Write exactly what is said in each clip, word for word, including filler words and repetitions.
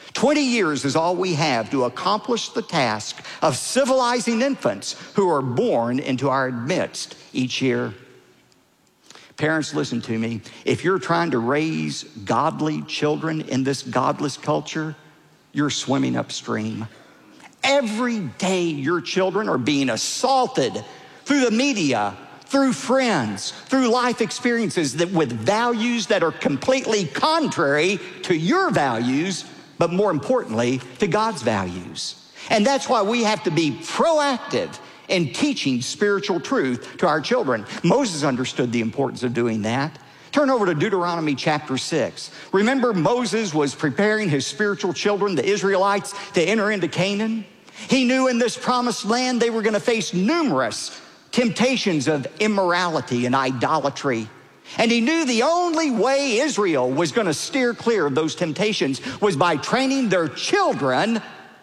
twenty years is all we have to accomplish the task of civilizing infants who are born into our midst each year. Parents, listen to me. If you're trying to raise godly children in this godless culture, you're swimming upstream. Every day your children are being assaulted through the media, through friends, through life experiences that with values that are completely contrary to your values, but more importantly, to God's values. And that's why we have to be proactive in teaching spiritual truth to our children. Moses understood the importance of doing that. Turn over to Deuteronomy chapter six. Remember, Moses was preparing his spiritual children, the Israelites, to enter into Canaan. He knew in this promised land they were going to face numerous temptations of immorality and idolatry. And he knew the only way Israel was going to steer clear of those temptations was by training their children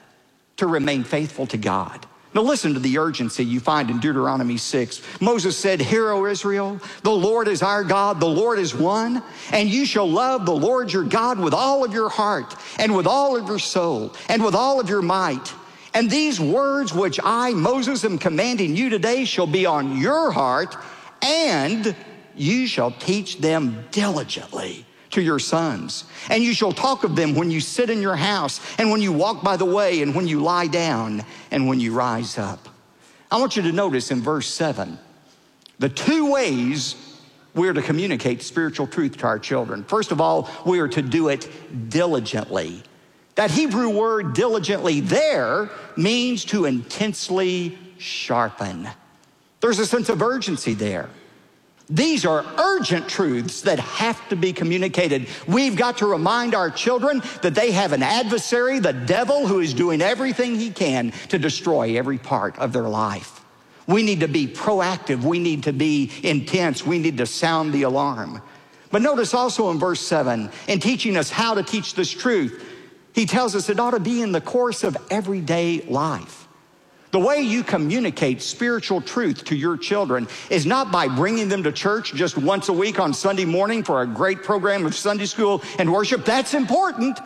to remain faithful to God. Now listen to the urgency you find in Deuteronomy six. Moses said, "Hear, O Israel, the Lord is our God, the Lord is one, and you shall love the Lord your God with all of your heart, and with all of your soul, and with all of your might. And these words which I, Moses, am commanding you today shall be on your heart, and you shall teach them diligently to your sons. And you shall talk of them when you sit in your house, and when you walk by the way, and when you lie down, and when you rise up." I want you to notice in verse seven, the two ways we're to communicate spiritual truth to our children. First of all, we are to do it diligently. That Hebrew word diligently there means to intensely sharpen. There's a sense of urgency there. These are urgent truths that have to be communicated. We've got to remind our children that they have an adversary, the devil, who is doing everything he can to destroy every part of their life. We need to be proactive. We need to be intense. We need to sound the alarm. But notice also in verse seven, in teaching us how to teach this truth, he tells us it ought to be in the course of everyday life. The way you communicate spiritual truth to your children is not by bringing them to church just once a week on Sunday morning for a great program of Sunday school and worship. That's important.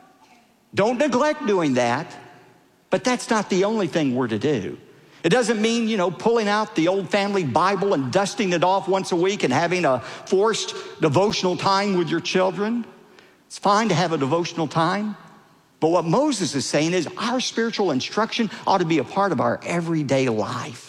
Don't neglect doing that. But that's not the only thing we're to do. It doesn't mean, you know, pulling out the old family Bible and dusting it off once a week and having a forced devotional time with your children. It's fine to have a devotional time. But what Moses is saying is our spiritual instruction ought to be a part of our everyday life.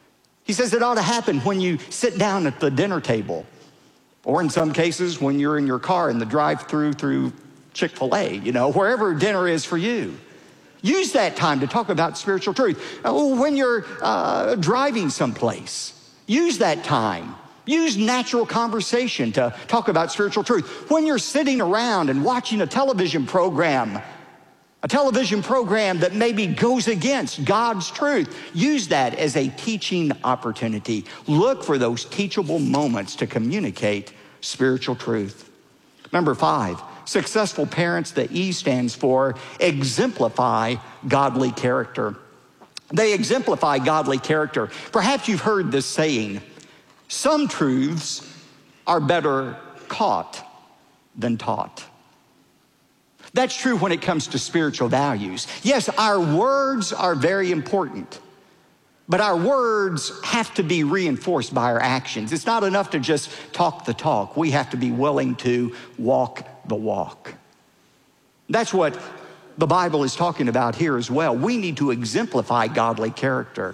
He says it ought to happen when you sit down at the dinner table, or in some cases when you're in your car in the drive-through through Chick-fil-A, you know, wherever dinner is for you. Use that time to talk about spiritual truth. Oh, when you're uh, driving someplace, use that time. Use natural conversation to talk about spiritual truth. When you're sitting around and watching a television program, a television program that maybe goes against God's truth, use that as a teaching opportunity. Look for those teachable moments to communicate spiritual truth. Number five, successful parents, the E stands for exemplify godly character. They exemplify godly character. Perhaps you've heard this saying, some truths are better caught than taught. That's true when it comes to spiritual values. Yes, our words are very important, but our words have to be reinforced by our actions. It's not enough to just talk the talk. We have to be willing to walk the walk. That's what the Bible is talking about here as well. We need to exemplify godly character.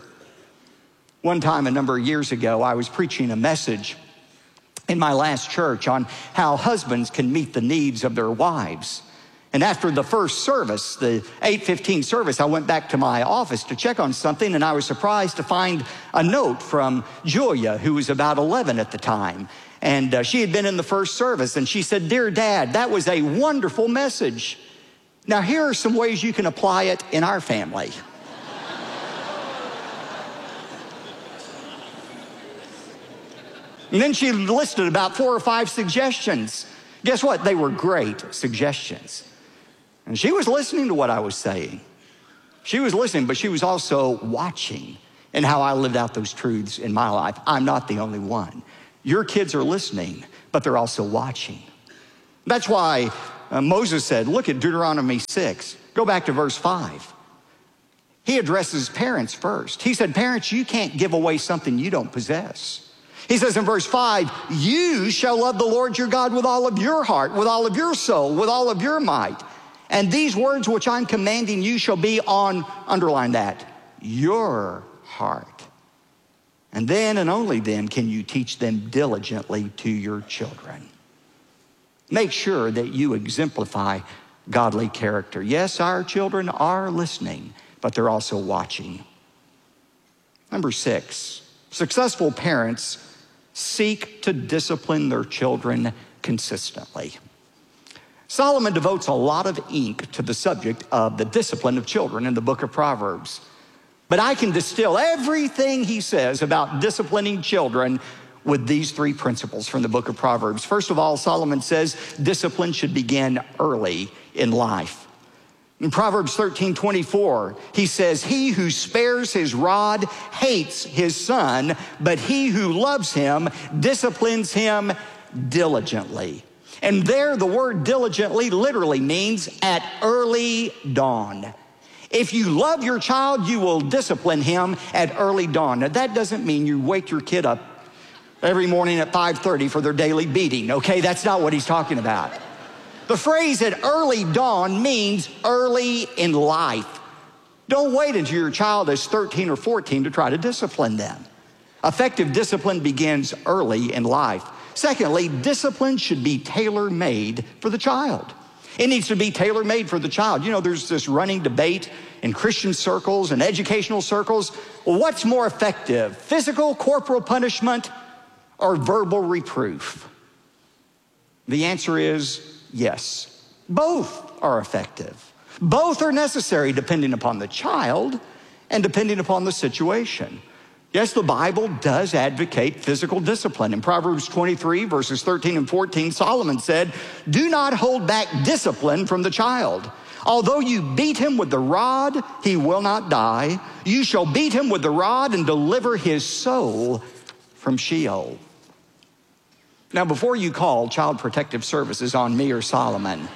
One time a number of years ago, I was preaching a message in my last church on how husbands can meet the needs of their wives. And after the first service, the eight fifteen service, I went back to my office to check on something, and I was surprised to find a note from Julia, who was about eleven at the time. And uh, she had been in the first service, and she said, "Dear Dad, that was a wonderful message. Now here are some ways you can apply it in our family." And then she listed about four or five suggestions. Guess what? They were great suggestions. And she was listening to what I was saying. She was listening, but she was also watching in how I lived out those truths in my life. I'm not the only one. Your kids are listening, but they're also watching. That's why uh, Moses said. Look at Deuteronomy six. Go back to verse five. He addresses parents first. He said, parents, you can't give away something you don't possess. He says in verse five, you shall love the Lord your God with all of your heart, with all of your soul, with all of your might. And these words which I'm commanding you shall be on, underline that, your heart. And then and only then can you teach them diligently to your children. Make sure that you exemplify godly character. Yes, our children are listening, but they're also watching. Number six, successful parents seek to discipline their children consistently. Solomon devotes a lot of ink to the subject of the discipline of children in the book of Proverbs. But I can distill everything he says about disciplining children with these three principles from the book of Proverbs. First of all, Solomon says discipline should begin early in life. In Proverbs thirteen twenty-four, he says, he who spares his rod hates his son, but he who loves him disciplines him diligently. And there, the word diligently literally means at early dawn. If you love your child, you will discipline him at early dawn. Now, that doesn't mean you wake your kid up every morning at five thirty for their daily beating, okay? That's not what he's talking about. The phrase at early dawn means early in life. Don't wait until your child is thirteen or fourteen to try to discipline them. Effective discipline begins early in life. Secondly, discipline should be tailor-made for the child. It needs to be tailor-made for the child. You know, there's this running debate in Christian circles and educational circles. What's more effective, physical, corporal punishment, or verbal reproof? The answer is yes. Both are effective. Both are necessary depending upon the child and depending upon the situation. Yes, the Bible does advocate physical discipline. In Proverbs twenty-three, verses thirteen and fourteen, Solomon said, do not hold back discipline from the child. Although you beat him with the rod, he will not die. You shall beat him with the rod and deliver his soul from Sheol. Now, before you call Child Protective Services on me or Solomon,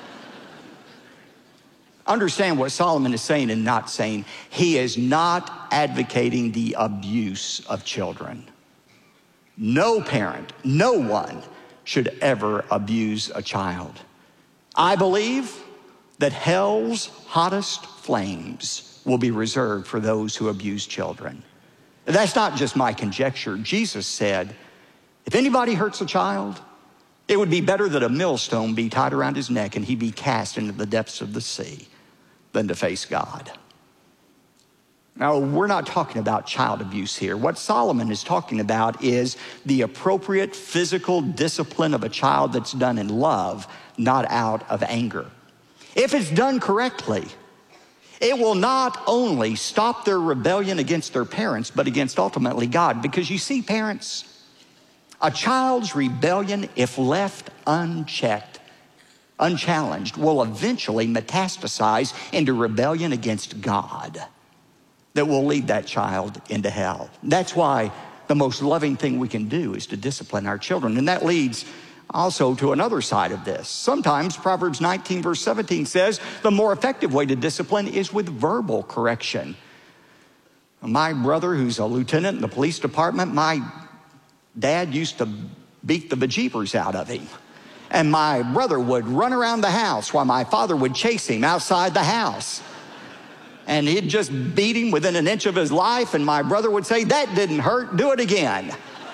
understand what Solomon is saying and not saying. He is not advocating the abuse of children. No parent, no one should ever abuse a child. I believe that hell's hottest flames will be reserved for those who abuse children. That's not just my conjecture. Jesus said, if anybody hurts a child, it would be better that a millstone be tied around his neck and he be cast into the depths of the sea than to face God. Now, we're not talking about child abuse here. What Solomon is talking about is the appropriate physical discipline of a child that's done in love, not out of anger. If it's done correctly, it will not only stop their rebellion against their parents, but against ultimately God. Because you see, parents, a child's rebellion, if left unchecked, unchallenged, will eventually metastasize into rebellion against God that will lead that child into hell. That's why the most loving thing we can do is to discipline our children. And that leads also to another side of this. Sometimes Proverbs nineteen verse seventeen says the more effective way to discipline is with verbal correction. My brother, who's a lieutenant in the police department, my dad used to beat the bejeepers out of him. And my brother would run around the house while my father would chase him outside the house. And he'd just beat him within an inch of his life, and my brother would say, that didn't hurt, do it again.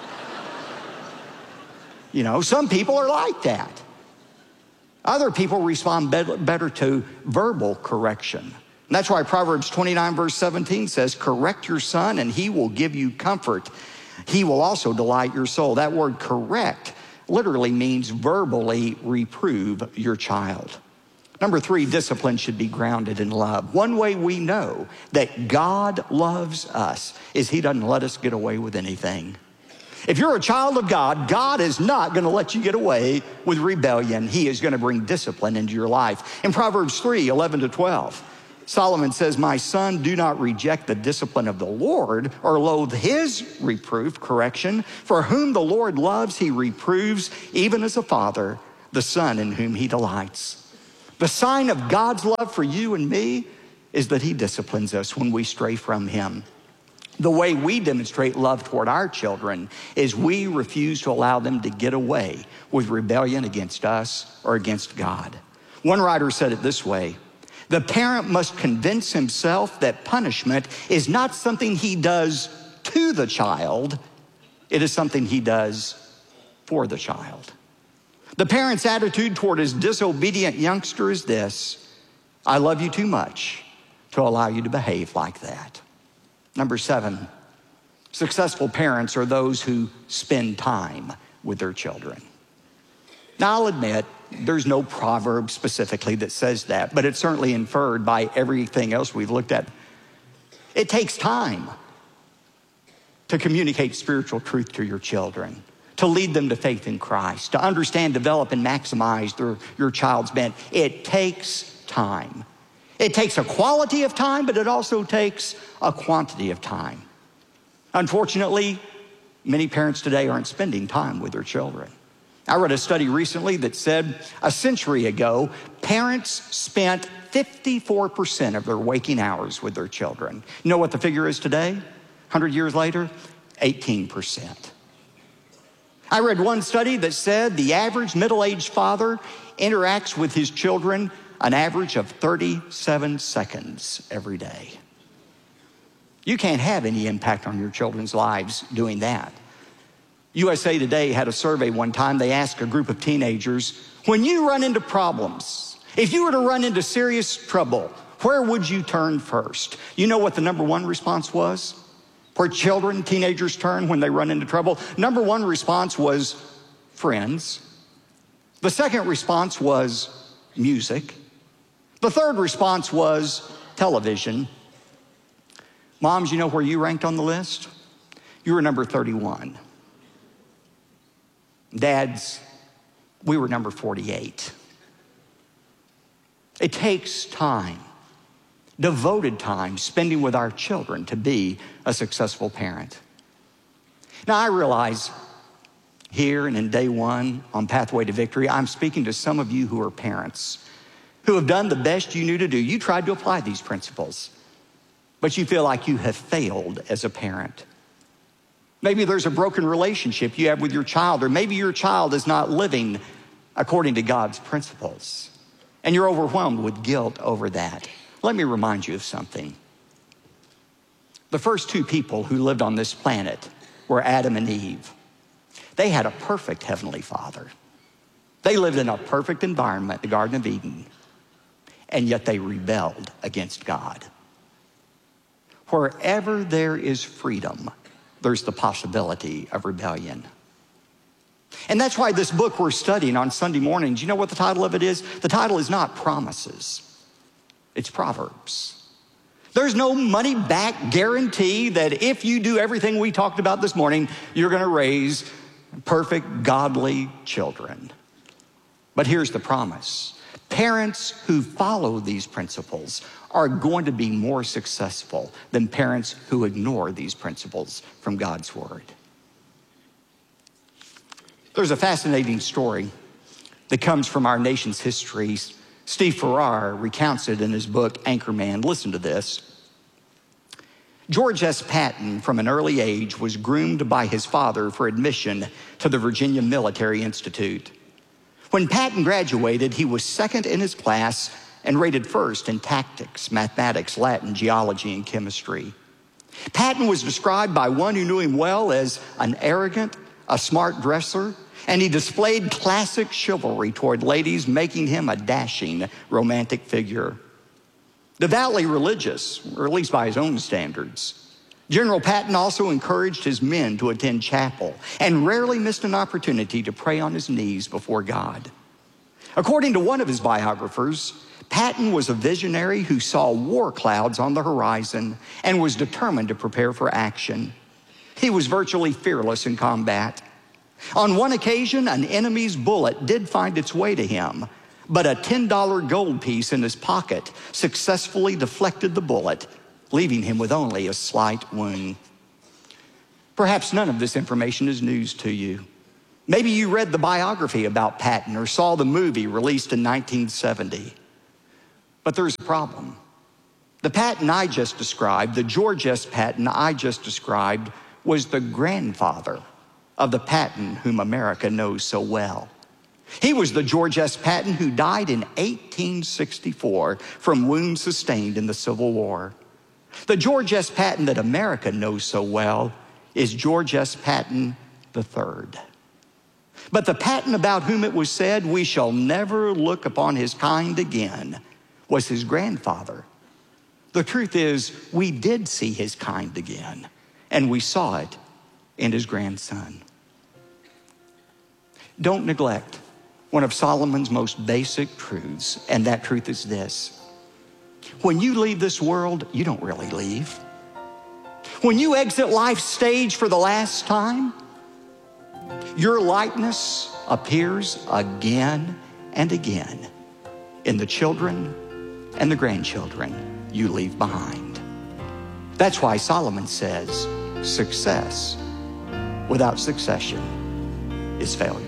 You know, some people are like that. Other people respond better to verbal correction. And that's why Proverbs twenty-nine verse seventeen says, correct your son and he will give you comfort. He will also delight your soul. That word correct literally means verbally reprove your child. Number three, discipline should be grounded in love. One way we know that God loves us is he doesn't let us get away with anything. If you're a child of God, God is not going to let you get away with rebellion. He is going to bring discipline into your life. In Proverbs three, eleven to twelve, Solomon says, my son, do not reject the discipline of the Lord or loathe his reproof, correction. For whom the Lord loves, he reproves, even as a father. the Son in whom he delights. The sign of God's love for you and me is that he disciplines us when we stray from him. The way we demonstrate love toward our children is we refuse to allow them to get away with rebellion against us or against God. One writer said it this way: the parent must convince himself that punishment is not something he does to the child, it is something he does for the child. The parent's attitude toward his disobedient youngster is this: I love you too much to allow you to behave like that. Number seven, successful parents are those who spend time with their children. Now, I'll admit, there's no proverb specifically that says that, but it's certainly inferred by everything else we've looked at. It takes time to communicate spiritual truth to your children, to lead them to faith in Christ, to understand, develop, and maximize their, your child's bent. It takes time. It takes a quality of time, but it also takes a quantity of time. Unfortunately, many parents today aren't spending time with their children. I read a study recently that said a century ago, parents spent fifty-four percent of their waking hours with their children. You know what the figure is today? one hundred years later, eighteen percent. I read one study that said the average middle-aged father interacts with his children an average of thirty-seven seconds every day. You can't have any impact on your children's lives doing that. U S A Today had a survey one time. They asked a group of teenagers, when you run into problems, if you were to run into serious trouble, where would you turn first? You know what the number one response was? Where children, teenagers turn when they run into trouble? Number one response was friends. The second response was music. The third response was television. Moms, you know where you ranked on the list? You were number thirty-one. Dads, we were number forty-eight. It takes time, devoted time, spending with our children to be a successful parent. Now, I realize here and in day one on Pathway to Victory, I'm speaking to some of you who are parents, who have done the best you knew to do. You tried to apply these principles, but you feel like you have failed as a parent. Maybe there's a broken relationship you have with your child, or maybe your child is not living according to God's principles, and you're overwhelmed with guilt over that. Let me remind you of something. The first two people who lived on this planet were Adam and Eve. They had a perfect Heavenly Father. They lived in a perfect environment, the Garden of Eden, and yet they rebelled against God. Wherever there is freedom, there's the possibility of rebellion. And that's why this book we're studying on Sunday mornings, you know what the title of it is? The title is not Promises, it's Proverbs. There's no money back guarantee that if you do everything we talked about this morning, you're gonna raise perfect, godly children. But here's the promise. Parents who follow these principles are going to be more successful than parents who ignore these principles from God's word. There's a fascinating story that comes from our nation's history. Steve Farrar recounts it in his book, Anchorman. Listen to this. George S. Patton, from an early age, was groomed by his father for admission to the Virginia Military Institute. When Patton graduated, he was second in his class and rated first in tactics, mathematics, Latin, geology, and chemistry. Patton was described by one who knew him well as an arrogant, a smart dresser, and he displayed classic chivalry toward ladies, making him a dashing romantic figure. Devoutly religious, or at least by his own standards, General Patton also encouraged his men to attend chapel and rarely missed an opportunity to pray on his knees before God. According to one of his biographers, Patton was a visionary who saw war clouds on the horizon and was determined to prepare for action. He was virtually fearless in combat. On one occasion, an enemy's bullet did find its way to him, but a ten dollar gold piece in his pocket successfully deflected the bullet, leaving him with only a slight wound. Perhaps none of this information is news to you, Maybe you read the biography about Patton or saw the movie released in nineteen seventy. But there's a problem. The Patton I just described, the George S. Patton I just described, was the grandfather of the Patton whom America knows so well. He was the George S. Patton who died in eighteen sixty-four from wounds sustained in the Civil War. The George S. Patton that America knows so well is George S. Patton the third. But the Patton about whom it was said, "We shall never look upon his kind again," was his grandfather. The truth is, we did see his kind again, and we saw it in his grandson. Don't neglect one of Solomon's most basic truths, and that truth is this: when you leave this world, you don't really leave. When you exit life's stage for the last time, your likeness appears again and again in the children and the grandchildren you leave behind. That's why Solomon says, success without succession is failure.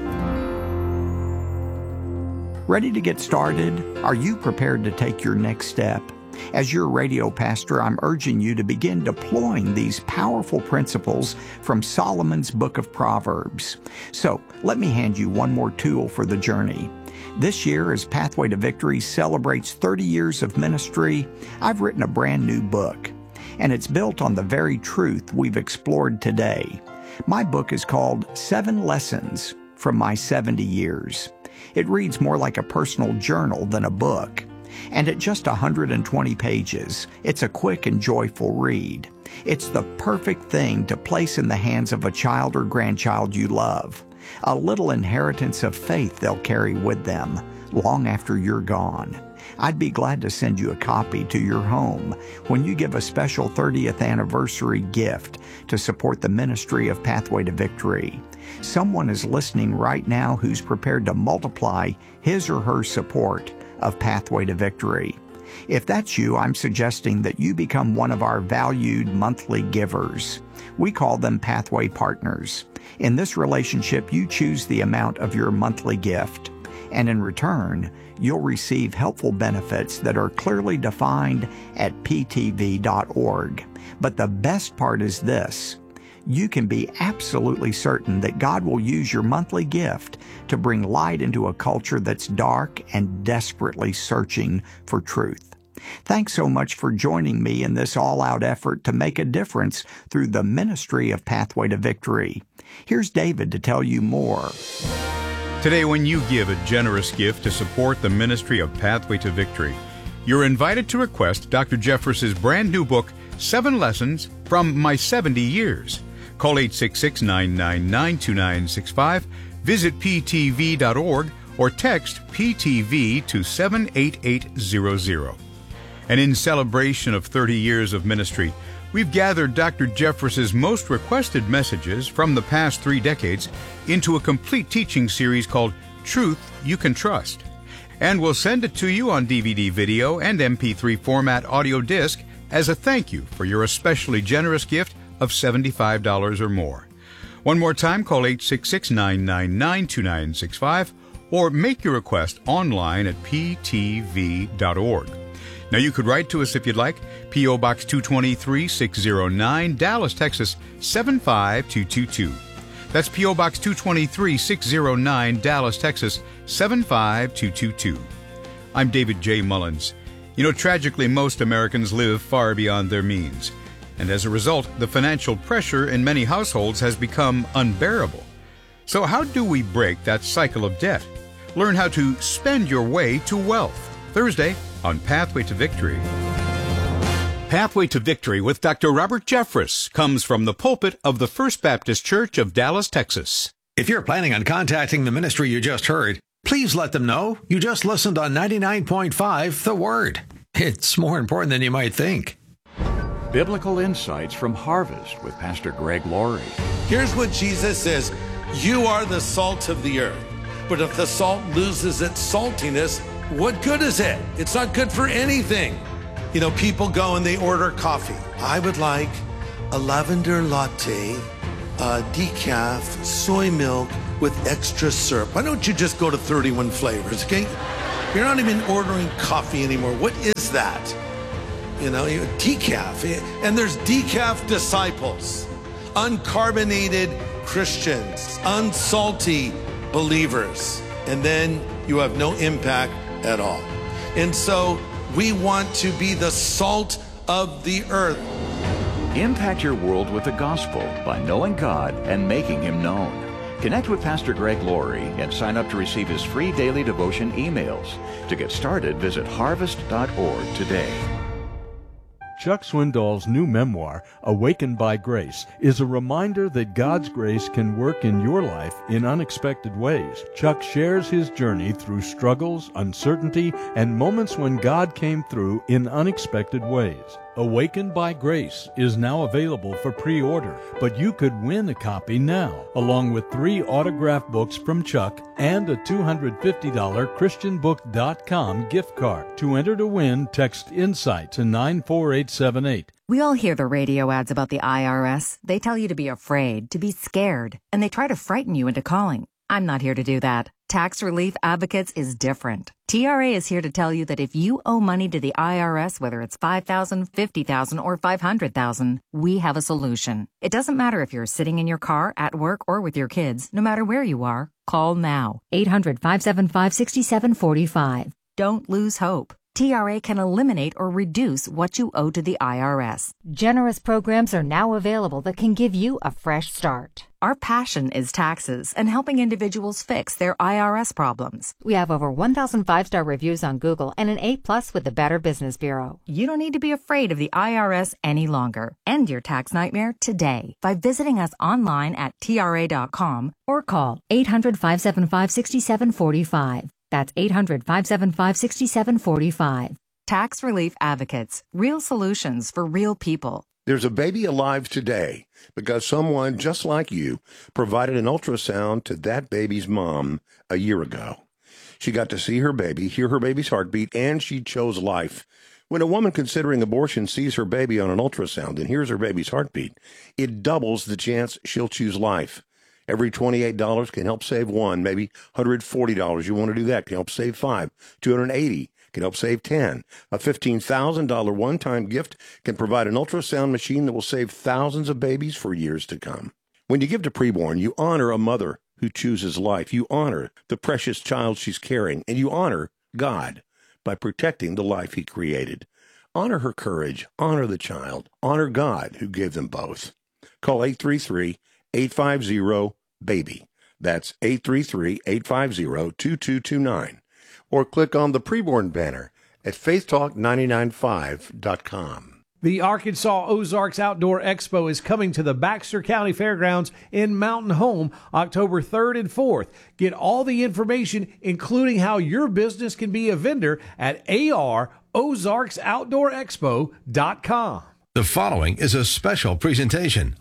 Ready to get started? Are you prepared to take your next step? As your radio pastor, I'm urging you to begin deploying these powerful principles from Solomon's book of Proverbs. So, let me hand you one more tool for the journey. This year, as Pathway to Victory celebrates thirty years of ministry, I've written a brand new book, and it's built on the very truth we've explored today. My book is called Seven Lessons from My seventy years. It reads more like a personal journal than a book. And at just one hundred twenty pages, it's a quick and joyful read. It's the perfect thing to place in the hands of a child or grandchild you love. A little inheritance of faith they'll carry with them long after you're gone. I'd be glad to send you a copy to your home when you give a special thirtieth anniversary gift to support the ministry of Pathway to Victory. Someone is listening right now who's prepared to multiply his or her support of Pathway to Victory. If that's you, I'm suggesting that you become one of our valued monthly givers. We call them Pathway Partners. In this relationship, you choose the amount of your monthly gift, and in return, you'll receive helpful benefits that are clearly defined at p t v dot org. But the best part is this: you can be absolutely certain that God will use your monthly gift to bring light into a culture that's dark and desperately searching for truth. Thanks so much for joining me in this all-out effort to make a difference through the ministry of Pathway to Victory. Here's David to tell you more. Today, when you give a generous gift to support the ministry of Pathway to Victory, you're invited to request Doctor Jeffress's brand new book, Seven Lessons from My seventy years. Call eight six six, nine nine nine, two nine six five, visit p t v dot org, or text P T V to seven eight eight zero zero. And in celebration of thirty years of ministry, we've gathered Doctor Jeffress's most requested messages from the past three decades into a complete teaching series called Truth You Can Trust. And we'll send it to you on D V D video and M P three format audio disc as a thank you for your especially generous gift of seventy-five dollars or more. One more time, call eight six six, nine nine nine, two nine six five or make your request online at p t v dot org. Now, you could write to us if you'd like. P O. Box two twenty-three, six oh nine, Dallas, Texas, seven five two two two. That's P O. Box two twenty-three, six oh nine, Dallas, Texas, seven five two two two. I'm David J. Mullins. You know, tragically, most Americans live far beyond their means. And as a result, the financial pressure in many households has become unbearable. So how do we break that cycle of debt? Learn how to spend your way to wealth. Thursday on Pathway to Victory. Pathway to Victory with Doctor Robert Jeffress comes from the pulpit of the First Baptist Church of Dallas, Texas. If you're planning on contacting the ministry you just heard, please let them know you just listened on ninety-nine point five The Word. It's more important than you might think. Biblical Insights from Harvest with Pastor Greg Laurie. Here's what Jesus says: you are the salt of the earth. But if the salt loses its saltiness, what good is it? It's not good for anything. You know, people go and they order coffee. I would like a lavender latte, a decaf, soy milk with extra syrup? Why don't you just go to thirty-one flavors, okay? You're not even ordering coffee anymore. What is that? You know, decaf. And there's decaf disciples, uncarbonated Christians, unsalty believers. And then you have no impact at all. And so we want to be the salt of the earth. Impact your world with the gospel by knowing God and making Him known. Connect with Pastor Greg Laurie and sign up to receive his free daily devotion emails. To get started, visit harvest dot org today. Chuck Swindoll's new memoir, Awakened by Grace, is a reminder that God's grace can work in your life in unexpected ways. Chuck shares his journey through struggles, uncertainty, and moments when God came through in unexpected ways. Awakened by Grace is now available for pre-order, but you could win a copy now, along with three autographed books from Chuck and a two hundred fifty dollars christian book dot com gift card. To enter to win, text INSIGHT to nine four eight seven eight. We all hear the radio ads about the I R S. They tell you to be afraid, to be scared, and they try to frighten you into calling. I'm not here to do that. Tax Relief Advocates is different. T R A is here to tell you that if you owe money to the I R S, whether it's five thousand dollars, fifty thousand dollars, or five hundred thousand dollars, we have a solution. It doesn't matter if you're sitting in your car, at work, or with your kids. No matter where you are, call now. eight hundred, five seven five, six seven four five. Don't lose hope. T R A can eliminate or reduce what you owe to the I R S. Generous programs are now available that can give you a fresh start. Our passion is taxes and helping individuals fix their I R S problems. We have over one thousand five-star reviews on Google and an A plus with the Better Business Bureau. You don't need to be afraid of the I R S any longer. End your tax nightmare today by visiting us online at T R A dot com or call eight hundred, five seven five, six seven four five. That's eight hundred, five seven five, six seven four five. Tax Relief Advocates. Real solutions for real people. There's a baby alive today because someone just like you provided an ultrasound to that baby's mom a year ago. She got to see her baby, hear her baby's heartbeat, and she chose life. When a woman considering abortion sees her baby on an ultrasound and hears her baby's heartbeat, it doubles the chance she'll choose life. Every twenty-eight dollars can help save one, maybe one hundred forty dollars. You want to do that, can help save five. two hundred eighty dollars can help save ten. A fifteen thousand dollars one-time gift can provide an ultrasound machine that will save thousands of babies for years to come. When you give to Preborn, you honor a mother who chooses life. You honor the precious child she's carrying, and you honor God by protecting the life He created. Honor her courage, honor the child, honor God who gave them both. Call eight three three, eight five zero, BABY. That's eight three three, eight five zero, two two two nine. Or click on the Preborn banner at faith talk nine nine five dot com. The Arkansas Ozarks Outdoor Expo is coming to the Baxter County Fairgrounds in Mountain Home October third and fourth. Get all the information, including how your business can be a vendor, at A R ozarks outdoor expo dot com. The following is a special presentation.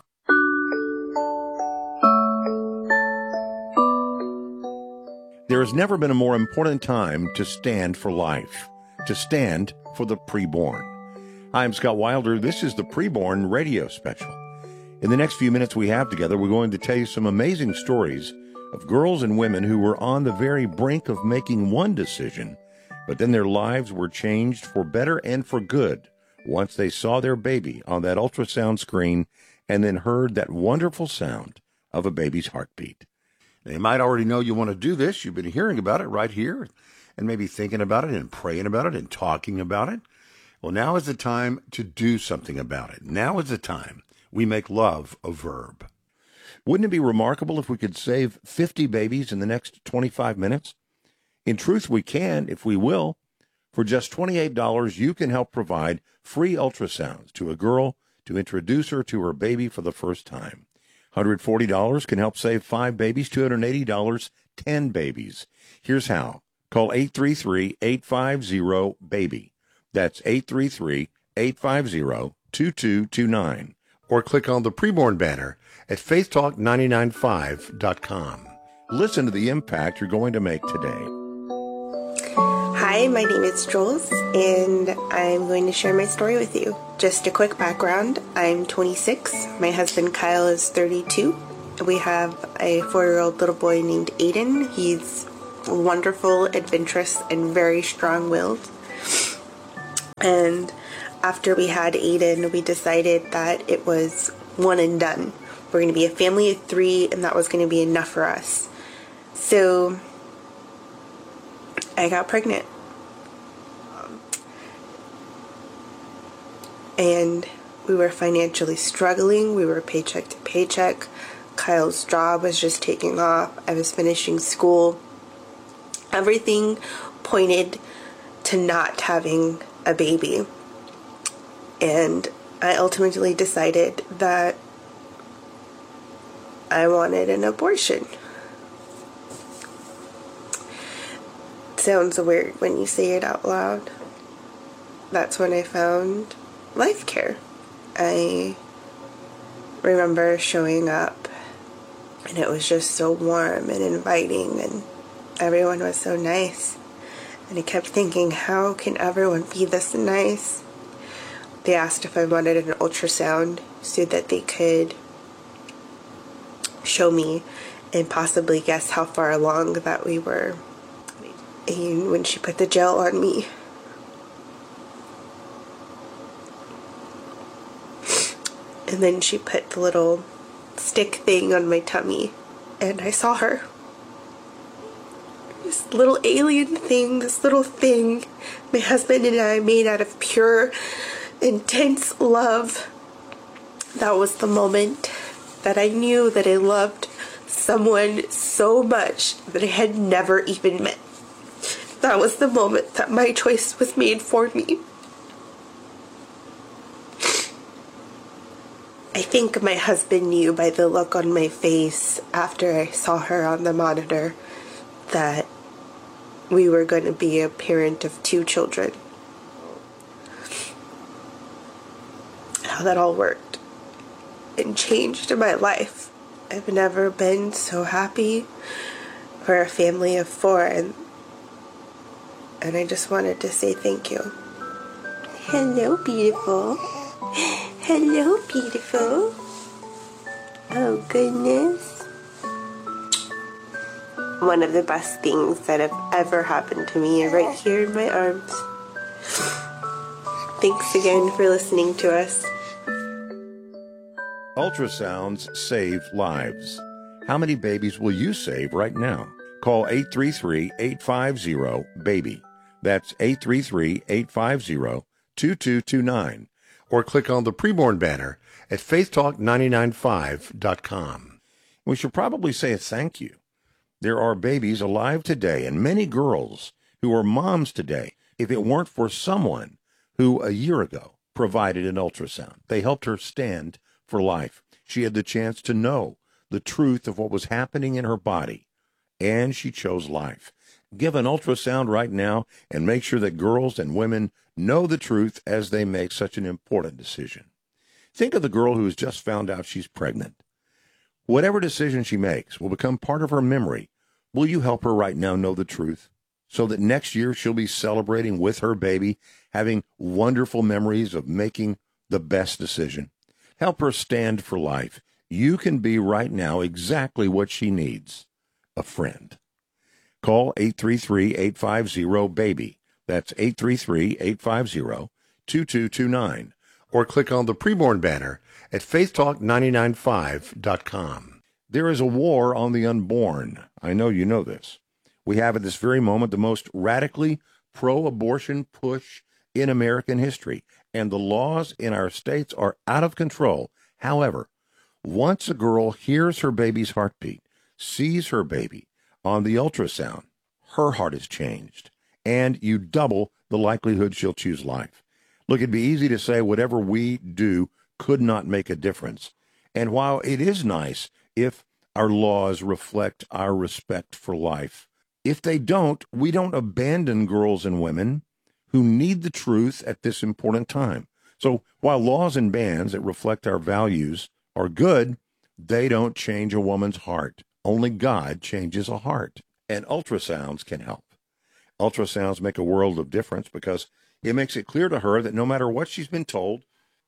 There has never been a more important time to stand for life, to stand for the preborn. I'm Scott Wilder. This is the Preborn Radio Special. In the next few minutes we have together, we're going to tell you some amazing stories of girls and women who were on the very brink of making one decision, but then their lives were changed for better and for good once they saw their baby on that ultrasound screen and then heard that wonderful sound of a baby's heartbeat. Now, you might already know you want to do this. You've been hearing about it right here and maybe thinking about it and praying about it and talking about it. Well, now is the time to do something about it. Now is the time we make love a verb. Wouldn't it be remarkable if we could save fifty babies in the next twenty-five minutes? In truth, we can if we will. For just twenty-eight dollars, you can help provide free ultrasounds to a girl to introduce her to her baby for the first time. one hundred forty dollars can help save five babies, two hundred eighty dollars, ten babies. Here's how. Call eight three three, eight five zero, BABY. That's eight three three, eight five zero, two two two nine. Or click on the Preborn banner at faith talk nine nine five dot com. Listen to the impact you're going to make today. Hi, my name is Jules, and I'm going to share my story with you. Just a quick background, I'm twenty-six, my husband Kyle is thirty-two, we have a four-year-old little boy named Aiden. He's wonderful, adventurous, and very strong-willed. And after we had Aiden, we decided that it was one and done. We're going to be a family of three, and that was going to be enough for us. So I got pregnant. And we were financially struggling. We were paycheck to paycheck. Kyle's job was just taking off. I was finishing school. Everything pointed to not having a baby. And I ultimately decided that I wanted an abortion. Sounds weird when you say it out loud. That's when I found Life Care. I remember showing up, and it was just so warm and inviting, and everyone was so nice. And I kept thinking, how can everyone be this nice? They asked if I wanted an ultrasound so that they could show me and possibly guess how far along that we were. And when she put the gel on me, and then she put the little stick thing on my tummy, and I saw her. This little alien thing, this little thing my husband and I made out of pure, intense love. That was the moment that I knew that I loved someone so much that I had never even met. That was the moment that my choice was made for me. I think my husband knew by the look on my face after I saw her on the monitor that we were going to be a parent of two children. How that all worked and changed my life. I've never been so happy for a family of four, and and I just wanted to say thank you. Hello, beautiful. Hello, beautiful. Oh, goodness. One of the best things that have ever happened to me are right here in my arms. Thanks again for listening to us. Ultrasounds save lives. How many babies will you save right now? Call eight three three, eight five zero, BABY. That's eight three three, eight five zero, two two two nine. Or click on the preborn banner at faith talk nine nine five dot com. We should probably say a thank you. There are babies alive today and many girls who are moms today if it weren't for someone who a year ago provided an ultrasound. They helped her stand for life. She had the chance to know the truth of what was happening in her body, and she chose life. Give an ultrasound right now and make sure that girls and women know the truth as they make such an important decision. Think of the girl who has just found out she's pregnant. Whatever decision she makes will become part of her memory. Will you help her right now know the truth so that next year she'll be celebrating with her baby, having wonderful memories of making the best decision? Help her stand for life. You can be right now exactly what she needs, a friend. Call eight three three, eight five zero, BABY. That's eight three three, eight five zero, two two two nine. Or click on the preborn banner at faith talk nine nine five dot com. There is a war on the unborn. I know you know this. We have at this very moment the most radically pro-abortion push in American history, and the laws in our states are out of control. However, once a girl hears her baby's heartbeat, sees her baby on the ultrasound, her heart is changed, and you double the likelihood she'll choose life. Look, it'd be easy to say whatever we do could not make a difference. And while it is nice if our laws reflect our respect for life, if they don't, we don't abandon girls and women who need the truth at this important time. So while laws and bans that reflect our values are good, they don't change a woman's heart. Only God changes a heart, and ultrasounds can help. Ultrasounds make a world of difference because it makes it clear to her that no matter what she's been told,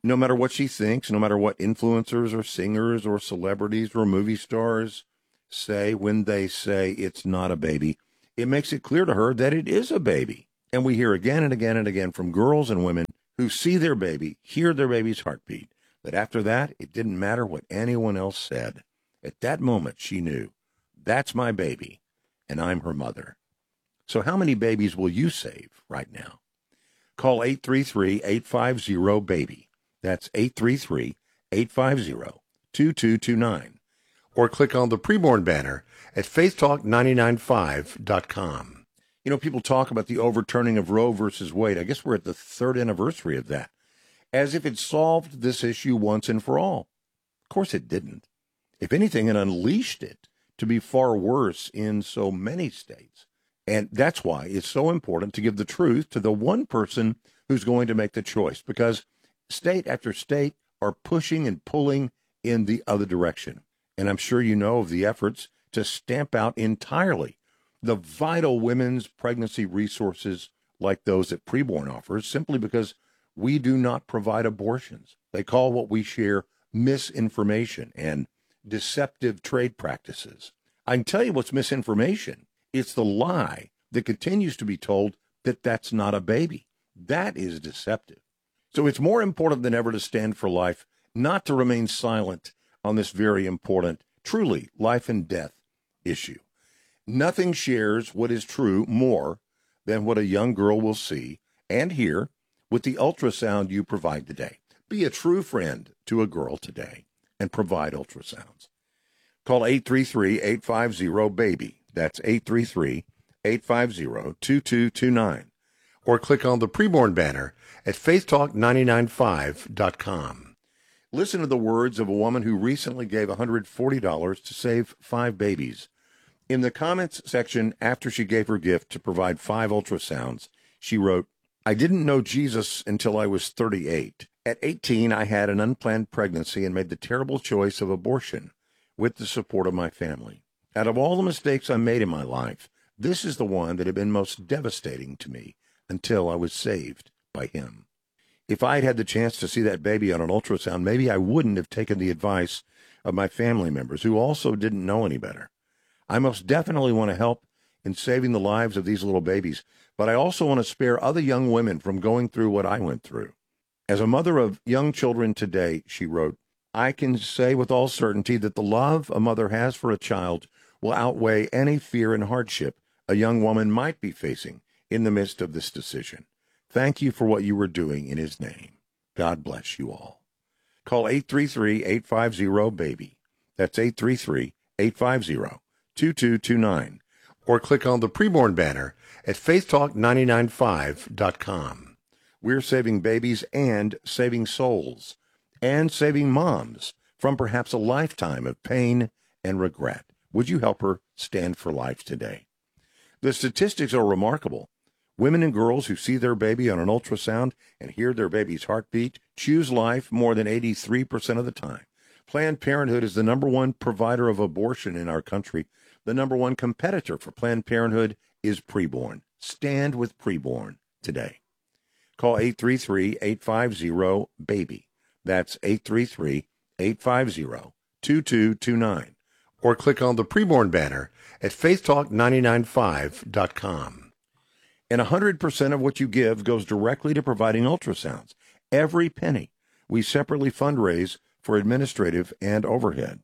No matter what she thinks, no matter what influencers or singers or celebrities or movie stars say when they say it's not a baby, it makes it clear to her that it is a baby. And we hear again and again and again from girls and women who see their baby, hear their baby's heartbeat, that after that, it didn't matter what anyone else said. At that moment, she knew, that's my baby, and I'm her mother. So how many babies will you save right now? Call eight three three, eight five zero, BABY. That's eight three three, eight five zero, two two two nine. Or click on the preborn banner at faith talk nine nine five dot com. You know, people talk about the overturning of Roe versus Wade. I guess we're at the third anniversary of that, as if it solved this issue once and for all. Of course it didn't. If anything, it unleashed it to be far worse in so many states. And that's why it's so important to give the truth to the one person who's going to make the choice, because state after state are pushing and pulling in the other direction. And I'm sure you know of the efforts to stamp out entirely the vital women's pregnancy resources like those that Preborn offers, simply because we do not provide abortions. They call what we share misinformation and deceptive trade practices. I can tell you what's misinformation. It's the lie that continues to be told that that's not a baby. That is deceptive. So it's more important than ever to stand for life, not to remain silent on this very important, truly life and death issue. Nothing shares what is true more than what a young girl will see and hear with the ultrasound you provide today. Be a true friend to a girl today and provide ultrasounds. Call eight three three, eight five zero, BABY. That's eight three three, eight five zero, two two two nine. Or click on the preborn banner at faith talk nine nine five dot com. Listen to the words of a woman who recently gave one hundred forty dollars to save five babies. In the comments section after she gave her gift to provide five ultrasounds, she wrote, I didn't know Jesus until I was thirty-eight. At eighteen, I had an unplanned pregnancy and made the terrible choice of abortion with the support of my family. Out of all the mistakes I made in my life, this is the one that had been most devastating to me until I was saved by him. If I had had the chance to see that baby on an ultrasound, maybe I wouldn't have taken the advice of my family members who also didn't know any better. I most definitely want to help in saving the lives of these little babies, but I also want to spare other young women from going through what I went through. As a mother of young children today, she wrote, I can say with all certainty that the love a mother has for a child will outweigh any fear and hardship a young woman might be facing in the midst of this decision. Thank you for what you were doing in his name. God bless you all. Call eight three three, eight five zero, BABY. That's eight three three, eight five zero, two two two nine. Or click on the preborn banner at faith talk nine nine five dot com. We're saving babies and saving souls and saving moms from perhaps a lifetime of pain and regret. Would you help her stand for life today? The statistics are remarkable. Women and girls who see their baby on an ultrasound and hear their baby's heartbeat choose life more than eighty-three percent of the time. Planned Parenthood is the number one provider of abortion in our country. The number one competitor for Planned Parenthood is Preborn. Stand with Preborn today. Call eight three three, eight five zero, BABY. That's eight three three, eight five zero, two two two nine. Or click on the Preborn banner at faith talk nine nine five dot com. And one hundred percent of what you give goes directly to providing ultrasounds. Every penny. We separately fundraise for administrative and overhead.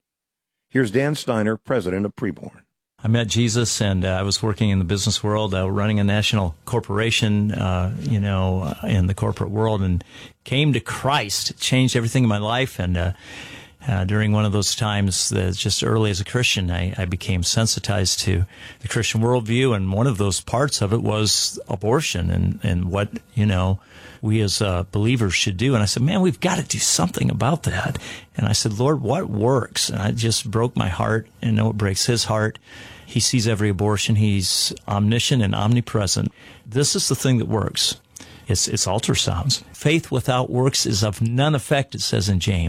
Here's Dan Steiner, president of Preborn. I met Jesus, and uh, I was working in the business world, uh, running a national corporation, uh, you know, uh, in the corporate world, and came to Christ. It changed everything in my life, and uh, uh, during one of those times, uh, just early as a Christian, I, I became sensitized to the Christian worldview, and one of those parts of it was abortion and, and what, you know, we as uh, believers should do. And I said, man, we've got to do something about that. And I said, Lord, what works? And I just broke my heart, and I know it breaks his heart. He sees every abortion. He's omniscient and omnipresent. This is the thing that works. It's, it's ultrasounds. Faith without works is of none effect, it says in James.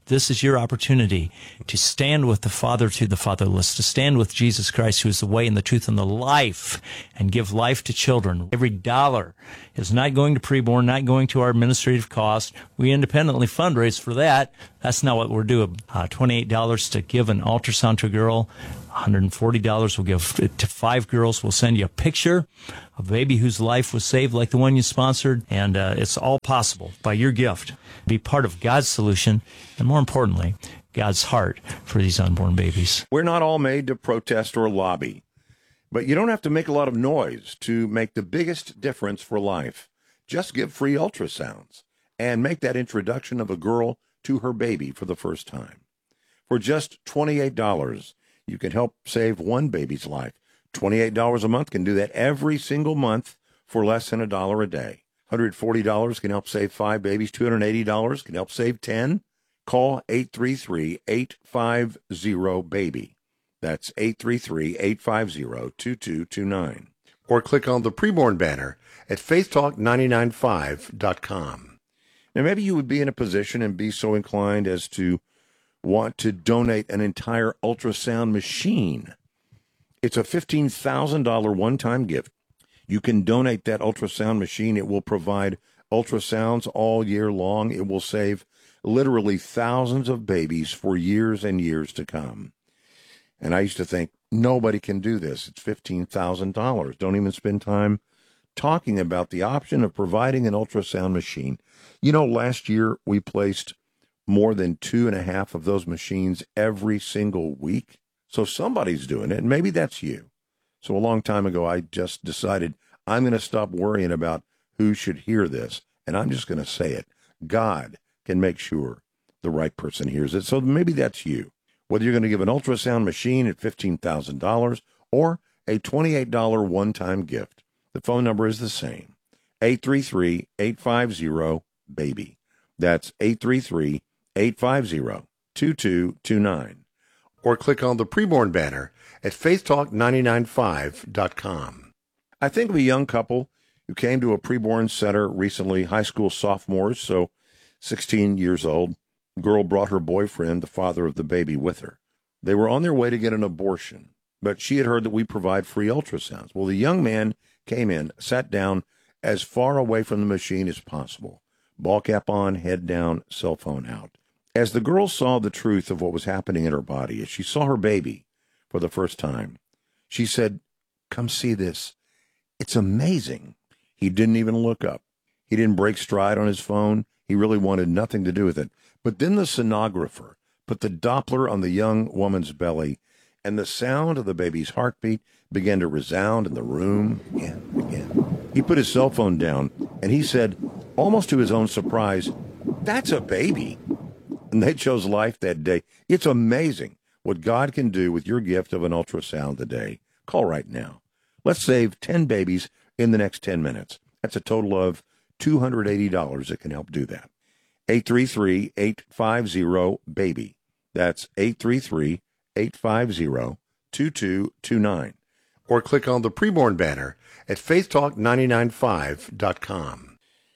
This is your opportunity to stand with the father to the fatherless, to stand with Jesus Christ, who is the way and the truth and the life, and give life to children. Every dollar is not going to preborn, not going to our administrative cost. We independently fundraise for that. That's not what we're doing. Uh, twenty-eight dollars to give an ultrasound to a girl. one hundred forty dollars we'll give to five girls. We'll send you a picture of a baby whose life was saved like the one you sponsored. And uh, it's all possible by your gift. Be part of God's solution, and more importantly, God's heart for these unborn babies. We're not all made to protest or lobby, but you don't have to make a lot of noise to make the biggest difference for life. Just give free ultrasounds and make that introduction of a girl to her baby for the first time. For just twenty-eight dollars, you can help save one baby's life. twenty-eight dollars a month can do that every single month for less than a dollar a day. one hundred forty dollars can help save five babies. two hundred eighty dollars can help save ten. Call eight three three, eight five zero, BABY. That's eight three three, eight five zero, two two two nine. Or click on the preborn banner at faith talk nine nine five dot com. Now, maybe you would be in a position and be so inclined as to want to donate an entire ultrasound machine. It's a fifteen thousand dollars one-time gift. You can donate that ultrasound machine. It will provide ultrasounds all year long. It will save literally thousands of babies for years and years to come. And I used to think, nobody can do this. It's fifteen thousand dollars. Don't even spend time talking about the option of providing an ultrasound machine. You know, last year we placed more than two and a half of those machines every single week. So somebody's doing it, and maybe that's you. So a long time ago, I just decided I'm going to stop worrying about who should hear this, and I'm just going to say it. God can make sure the right person hears it. So maybe that's you. Whether you're going to give an ultrasound machine at fifteen thousand dollars or a twenty-eight dollars one-time gift, the phone number is the same, eight three three, eight five zero, BABY. That's eight three three, eight five zero, two two two nine. Or click on the preborn banner at faith talk nine nine five dot com. I think of a young couple who came to a preborn center recently, high school sophomores, so sixteen years old. The girl brought her boyfriend, the father of the baby, with her. They were on their way to get an abortion, but she had heard that we provide free ultrasounds. Well, the young man came in, sat down as far away from the machine as possible. Ball cap on, head down, cell phone out. As the girl saw the truth of what was happening in her body, as she saw her baby for the first time, she said, "Come see this. It's amazing." He didn't even look up. He didn't break stride on his phone. He really wanted nothing to do with it. But then the sonographer put the Doppler on the young woman's belly, and the sound of the baby's heartbeat began to resound in the room again and again. He put his cell phone down, and he said, almost to his own surprise, "That's a baby." And they chose life that day. It's amazing what God can do with your gift of an ultrasound today. Call right now. Let's save ten babies in the next ten minutes. That's a total of two hundred eighty dollars that can help do that. eight three three, eight five zero, BABY. That's eight three three, eight five zero, two two two nine. Or click on the preborn banner at faith talk nine nine five dot com.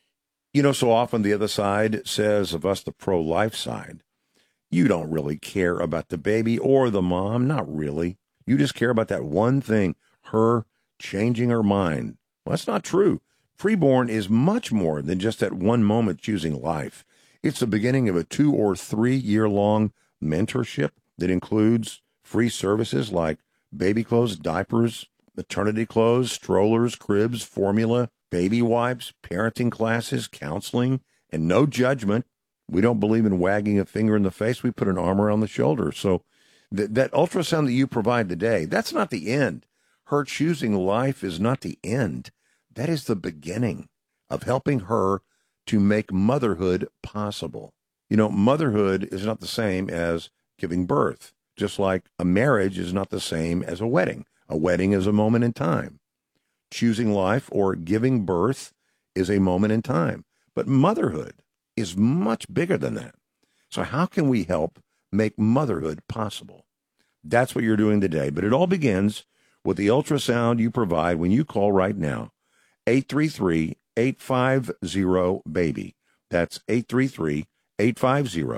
You know, so often the other side says of us, the pro-life side, you don't really care about the baby or the mom. Not really. You just care about that one thing, her changing her mind. Well, that's not true. Preborn is much more than just that one moment choosing life. It's the beginning of a two or three year long mentorship that includes free services like baby clothes, diapers, maternity clothes, strollers, cribs, formula, baby wipes, parenting classes, counseling, and no judgment. We don't believe in wagging a finger in the face. We put an arm around the shoulder. So th- that ultrasound that you provide today, that's not the end. Her choosing life is not the end. That is the beginning of helping her to make motherhood possible. You know, motherhood is not the same as giving birth, just like a marriage is not the same as a wedding. A wedding is a moment in time. Choosing life or giving birth is a moment in time. But motherhood is much bigger than that. So how can we help make motherhood possible? That's what you're doing today. But it all begins with the ultrasound you provide when you call right now, eight three three, eight five zero, BABY. That's eight three three, eight five zero,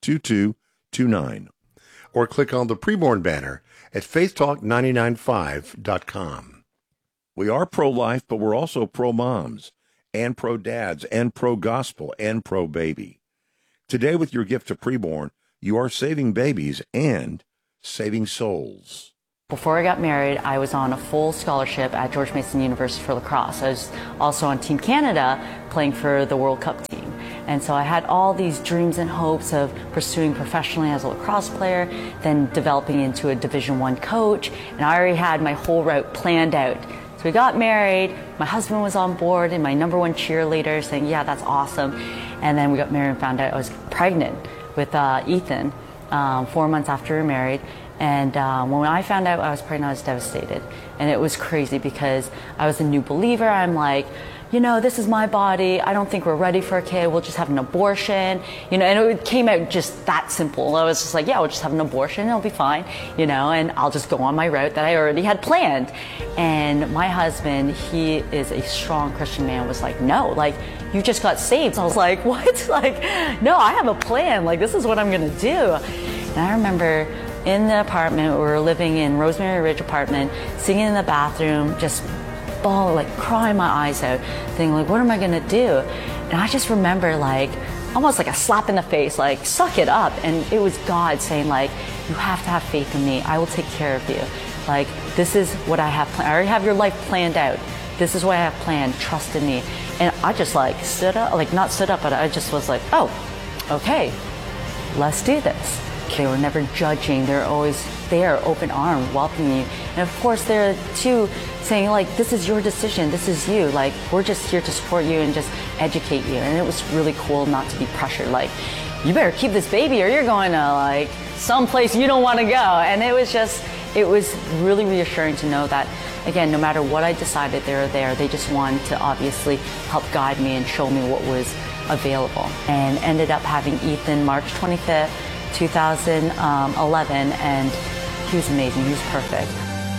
two two two nine. Or click on the preborn banner at faith talk nine nine five dot com. We are pro-life, but we're also pro-moms and pro-dads and pro-gospel and pro-baby. Today, with your gift to preborn, you are saving babies and saving souls. Before I got married, I was on a full scholarship at George Mason University for lacrosse. I was also on Team Canada playing for the World Cup team. And so I had all these dreams and hopes of pursuing professionally as a lacrosse player, then developing into a Division One coach, and I already had my whole route planned out. So we got married, my husband was on board and my number one cheerleader saying, yeah, that's awesome. And then we got married and found out I was pregnant with uh, Ethan um, four months after we were married. And um, when I found out I was pregnant, I was devastated. And it was crazy because I was a new believer. I'm like, you know, this is my body. I don't think we're ready for a kid. We'll just have an abortion. You know, and it came out just that simple. I was just like, yeah, we'll just have an abortion. It'll be fine, you know, and I'll just go on my route that I already had planned. And my husband, he is a strong Christian man, was like, no, like, you just got saved. I was like, what? Like, no, I have a plan. Like, this is what I'm going to do. And I remember in the apartment, we were living in Rosemary Ridge apartment, sitting in the bathroom, just bawl, like crying my eyes out, thinking like, what am I gonna do? And I just remember like, almost like a slap in the face, like, suck it up. And it was God saying like, you have to have faith in me. I will take care of you. Like, this is what I have planned. I already have your life planned out. This is what I have planned. Trust in me. And I just like stood up, like not stood up, but I just was like, oh, okay, let's do this. They were never judging. They're always there, open arm, welcoming you. And of course, they're too saying like, this is your decision. This is you. Like, we're just here to support you and just educate you. And it was really cool not to be pressured. Like, you better keep this baby or you're going to like someplace you don't want to go. And it was just, it was really reassuring to know that, again, no matter what I decided, they were there. They just wanted to obviously help guide me and show me what was available. And ended up having Ethan March twenty-fifth, two thousand eleven, and he was amazing. He was perfect.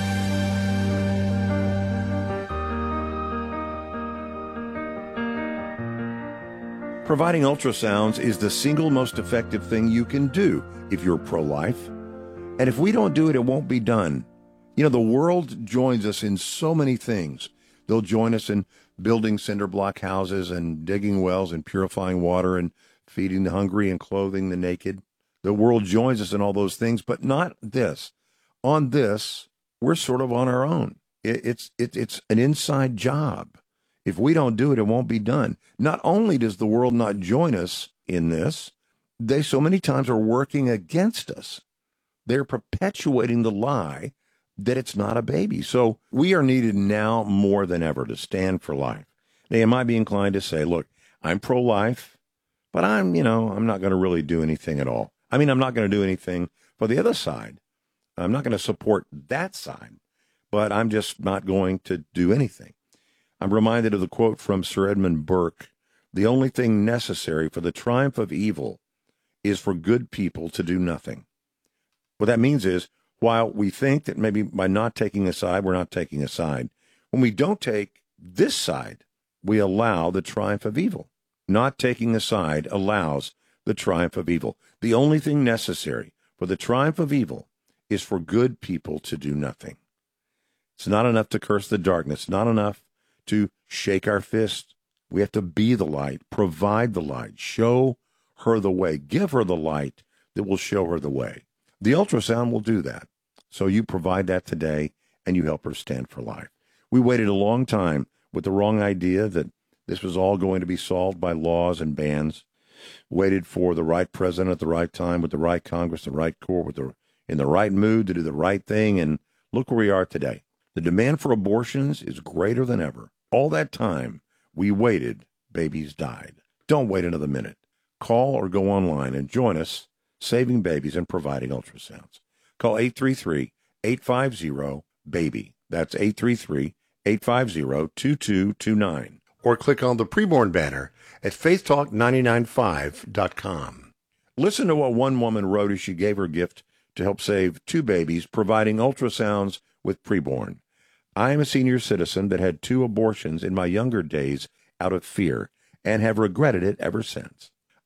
Providing ultrasounds is the single most effective thing you can do if you're pro-life. And if we don't do it, it won't be done. You know, the world joins us in so many things. They'll join us in building cinder block houses and digging wells and purifying water and feeding the hungry and clothing the naked. The world joins us in all those things, but not this. On this, we're sort of on our own. It, it's it, it's an inside job. If we don't do it, it won't be done. Not only does the world not join us in this, they so many times are working against us. They're perpetuating the lie that it's not a baby. So we are needed now more than ever to stand for life. Now, you might be inclined to say, look, I'm pro-life, but I'm, you know, I'm not going to really do anything at all. I mean, I'm not going to do anything for the other side. I'm not going to support that side, but I'm just not going to do anything. I'm reminded of the quote from Sir Edmund Burke, the only thing necessary for the triumph of evil is for good people to do nothing. What that means is, while we think that maybe by not taking a side, we're not taking a side, when we don't take this side, we allow the triumph of evil. Not taking a side allows the triumph of evil. The only thing necessary for the triumph of evil is for good people to do nothing. It's not enough to curse the darkness, not enough to shake our fist. We have to be the light, provide the light, show her the way, give her the light that will show her the way. The ultrasound will do that. So you provide that today, and you help her stand for life. We waited a long time with the wrong idea that this was all going to be solved by laws and bans. Waited for the right president at the right time, with the right Congress, the right court, with the in the right mood to do the right thing, and look where we are today. The demand for abortions is greater than ever. All that time we waited, babies died. Don't wait another minute. Call or go online and join us, saving babies and providing ultrasounds. Call eight three three, eight five zero, BABY. That's eight three three, eight five zero, two two two nine. Or click on the preborn banner at faith talk nine nine five dot com. Listen to what one woman wrote as she gave her gift to help save two babies, providing ultrasounds with preborn. I am a senior citizen that had two abortions in my younger days out of fear and have regretted it ever since.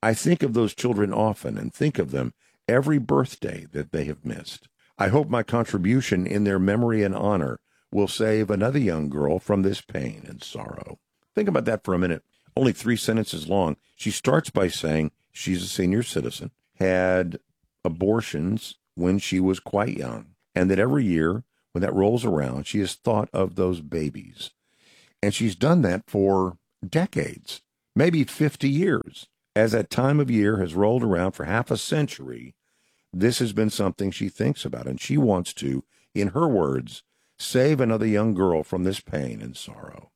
I think of those children often and think of them every birthday that they have missed. I hope my contribution in their memory and honor will save another young girl from this pain and sorrow. Think about that for a minute. Only three sentences long. She starts by saying she's a senior citizen, had abortions when she was quite young, and that every year when that rolls around, she has thought of those babies. And she's done that for decades, maybe fifty years. As that time of year has rolled around for half a century, this has been something she thinks about, and she wants to, in her words, save another young girl from this pain and sorrow.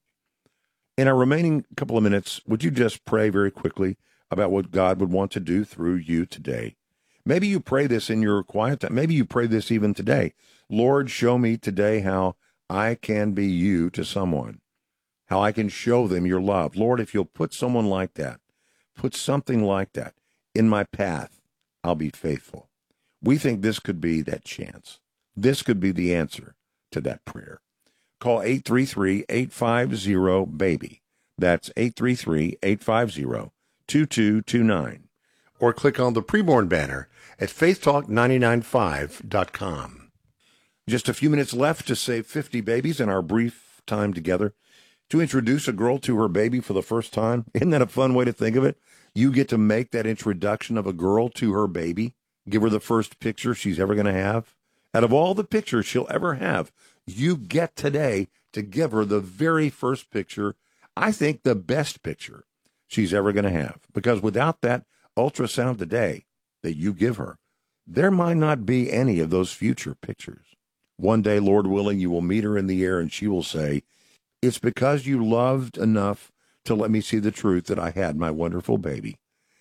In our remaining couple of minutes, would you just pray very quickly about what God would want to do through you today? Maybe you pray this in your quiet time. Maybe you pray this even today. Lord, show me today how I can be you to someone, how I can show them your love. Lord, if you'll put someone like that, put something like that in my path, I'll be faithful. We think this could be that chance. This could be the answer to that prayer. Call eight three three, eight five zero, BABY. That's eight three three, eight five zero, two two two nine. Or click on the preborn banner at faith talk nine nine five dot com. Just a few minutes left to save fifty babies in our brief time together. To introduce a girl to her baby for the first time, isn't that a fun way to think of it? You get to make that introduction of a girl to her baby, give her the first picture she's ever going to have. Out of all the pictures she'll ever have, you get today to give her the very first picture, I think the best picture she's ever going to have. Because without that ultrasound today that you give her, there might not be any of those future pictures. One day, Lord willing, you will meet her in the air and she will say, it's because you loved enough to let me see the truth that I had my wonderful baby.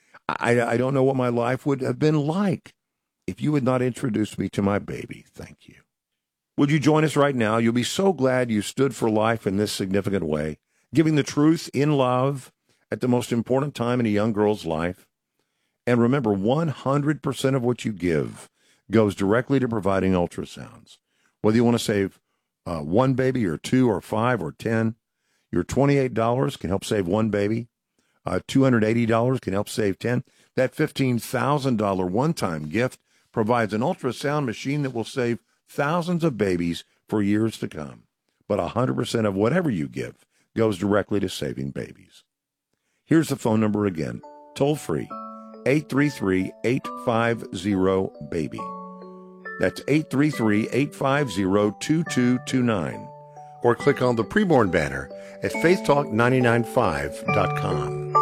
I, I don't know what my life would have been like if you had not introduced me to my baby. Thank you. Would you join us right now? You'll be so glad you stood for life in this significant way, giving the truth in love at the most important time in a young girl's life. And remember, one hundred percent of what you give goes directly to providing ultrasounds. Whether you want to save uh, one baby or two or five or ten, your twenty-eight dollars can help save one baby. Uh, two hundred eighty dollars can help save ten. That fifteen thousand dollars one-time gift provides an ultrasound machine that will save thousands of babies for years to come. But one hundred percent of whatever you give goes directly to saving babies. Here's the phone number again, toll free, eight three three, eight five zero, BABY. That's eight three three, eight five zero, two two two nine. Or click on the preborn banner at faith talk nine nine five dot com.